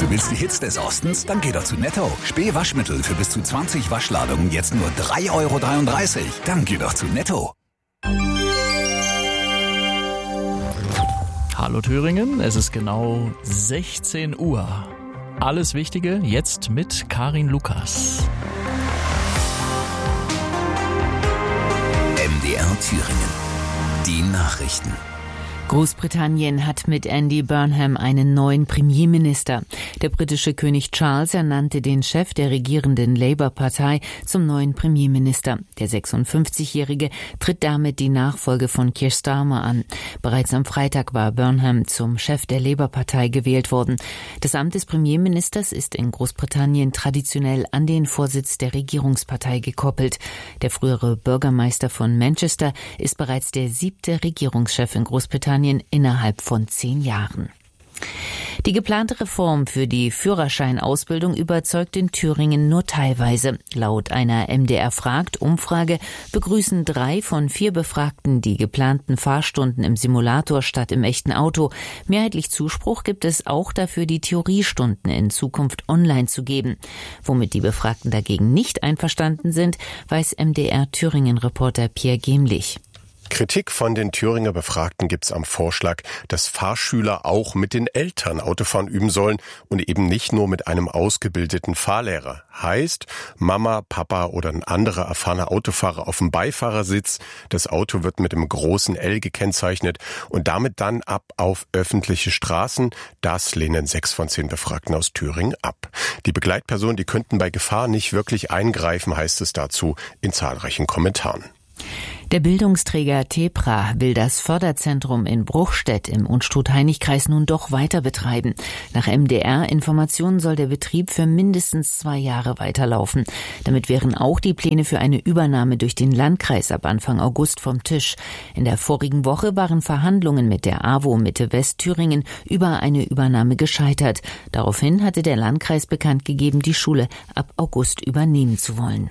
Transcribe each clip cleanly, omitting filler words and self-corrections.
Du willst die Hits des Ostens? Dann geh doch zu Netto. Spee-Waschmittel für bis zu 20 Waschladungen jetzt nur 3,33 €. Dann geh doch zu Netto. Hallo Thüringen, es ist genau 16 Uhr. Alles Wichtige jetzt mit Karin Lukas. MDR Thüringen. Die Nachrichten. Großbritannien hat mit Andy Burnham einen neuen Premierminister. Der britische König Charles ernannte den Chef der regierenden Labour-Partei zum neuen Premierminister. Der 56-Jährige tritt damit die Nachfolge von Keir Starmer an. Bereits am Freitag war Burnham zum Chef der Labour-Partei gewählt worden. Das Amt des Premierministers ist in Großbritannien traditionell an den Vorsitz der Regierungspartei gekoppelt. Der frühere Bürgermeister von Manchester ist bereits der 7. Regierungschef in Großbritannien innerhalb von 10 Jahren. Die geplante Reform für die Führerscheinausbildung überzeugt in Thüringen nur teilweise. Laut einer MDR-Fragt-Umfrage begrüßen 3 von 4 Befragten die geplanten Fahrstunden im Simulator statt im echten Auto. Mehrheitlich Zuspruch gibt es auch dafür, die Theoriestunden in Zukunft online zu geben. Womit die Befragten dagegen nicht einverstanden sind, weiß MDR-Thüringen-Reporter Pierre Gemlich. Kritik von den Thüringer Befragten gibt's am Vorschlag, dass Fahrschüler auch mit den Eltern Autofahren üben sollen und eben nicht nur mit einem ausgebildeten Fahrlehrer. Heißt, Mama, Papa oder ein anderer erfahrener Autofahrer auf dem Beifahrersitz. Das Auto wird mit einem großen L gekennzeichnet und damit dann ab auf öffentliche Straßen. Das lehnen 6 von 10 Befragten aus Thüringen ab. Die Begleitpersonen, die könnten bei Gefahr nicht wirklich eingreifen, heißt es dazu in zahlreichen Kommentaren. Der Bildungsträger TEPRA will das Förderzentrum in Bruchstedt im Unstrut-Hainich-Kreis nun doch weiter betreiben. Nach MDR-Informationen soll der Betrieb für mindestens 2 Jahre weiterlaufen. Damit wären auch die Pläne für eine Übernahme durch den Landkreis ab Anfang August vom Tisch. In der vorigen Woche waren Verhandlungen mit der AWO Mitte Westthüringen über eine Übernahme gescheitert. Daraufhin hatte der Landkreis bekannt gegeben, die Schule ab August übernehmen zu wollen.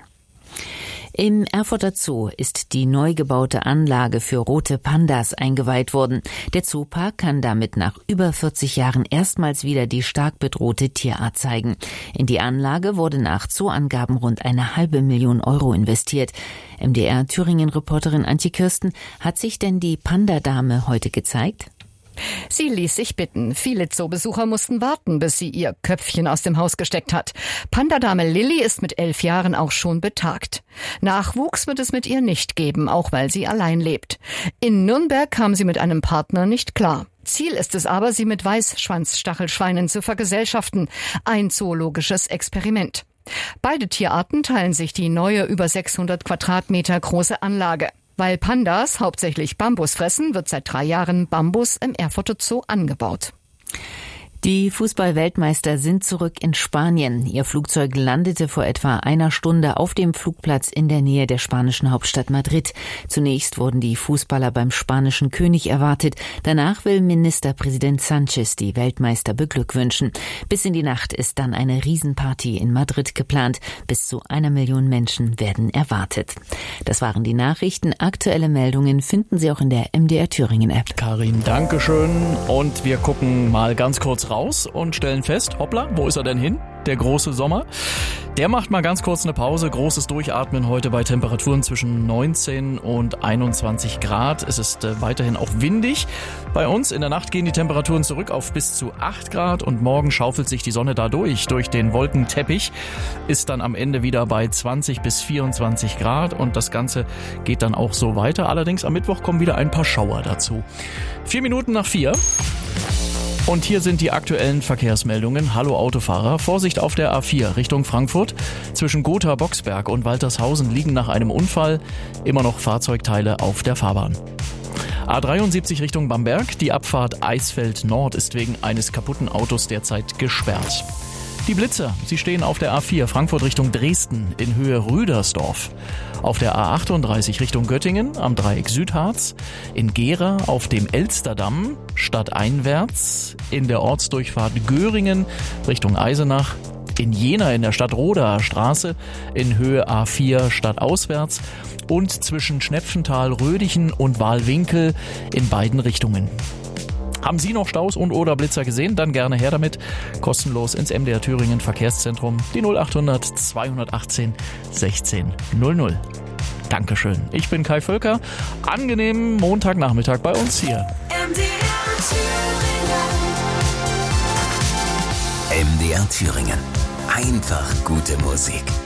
Im Erfurter Zoo ist die neu gebaute Anlage für rote Pandas eingeweiht worden. Der Zoopark kann damit nach über 40 Jahren erstmals wieder die stark bedrohte Tierart zeigen. In die Anlage wurde nach Zooangaben rund 500.000 € investiert. MDR-Thüringen-Reporterin Antje Kirsten, hat sich denn die Pandadame heute gezeigt? Sie ließ sich bitten. Viele Zoobesucher mussten warten, bis sie ihr Köpfchen aus dem Haus gesteckt hat. Pandadame Lilly ist mit 11 Jahren auch schon betagt. Nachwuchs wird es mit ihr nicht geben, auch weil sie allein lebt. In Nürnberg kam sie mit einem Partner nicht klar. Ziel ist es aber, sie mit Weißschwanzstachelschweinen zu vergesellschaften. Ein zoologisches Experiment. Beide Tierarten teilen sich die neue, über 600 Quadratmeter große Anlage. Weil Pandas hauptsächlich Bambus fressen, wird seit 3 Jahren Bambus im Erfurter Zoo angebaut. Die Fußball-Weltmeister sind zurück in Spanien. Ihr Flugzeug landete vor etwa einer Stunde auf dem Flugplatz in der Nähe der spanischen Hauptstadt Madrid. Zunächst wurden die Fußballer beim spanischen König erwartet. Danach will Ministerpräsident Sánchez die Weltmeister beglückwünschen. Bis in die Nacht ist dann eine Riesenparty in Madrid geplant. Bis zu 1 Million Menschen werden erwartet. Das waren die Nachrichten. Aktuelle Meldungen finden Sie auch in der MDR Thüringen App. Karin, Dankeschön. Und wir gucken mal ganz kurz raus und stellen fest, hoppla, wo ist er denn hin? Der große Sommer. Der macht mal ganz kurz eine Pause. Großes Durchatmen heute bei Temperaturen zwischen 19 und 21 Grad. Es ist weiterhin auch windig. Bei uns in der Nacht gehen die Temperaturen zurück auf bis zu 8 Grad und morgen schaufelt sich die Sonne da durch den Wolkenteppich. Ist dann am Ende wieder bei 20 bis 24 Grad und das Ganze geht dann auch so weiter. Allerdings am Mittwoch kommen wieder ein paar Schauer dazu. 4 Minuten nach 4. Und hier sind die aktuellen Verkehrsmeldungen. Hallo Autofahrer, Vorsicht auf der A4 Richtung Frankfurt. Zwischen Gotha-Boxberg und Waltershausen liegen nach einem Unfall immer noch Fahrzeugteile auf der Fahrbahn. A73 Richtung Bamberg, die Abfahrt Eisfeld Nord ist wegen eines kaputten Autos derzeit gesperrt. Die Blitzer, sie stehen auf der A4 Frankfurt Richtung Dresden in Höhe Rüdersdorf. Auf der A38 Richtung Göttingen am Dreieck Südharz. In Gera auf dem Elsterdamm stadteinwärts. In der Ortsdurchfahrt Göringen Richtung Eisenach. In Jena in der Stadtrodaer Straße in Höhe A4 stadtauswärts. Und zwischen Schnepfenthal, Rödichen und Wahlwinkel in beiden Richtungen. Haben Sie noch Staus und oder Blitzer gesehen? Dann gerne her damit. Kostenlos ins MDR Thüringen Verkehrszentrum. Die 0800 218 16 00. Dankeschön. Ich bin Kai Völker. Angenehmen Montagnachmittag bei uns hier. MDR Thüringen. Einfach gute Musik.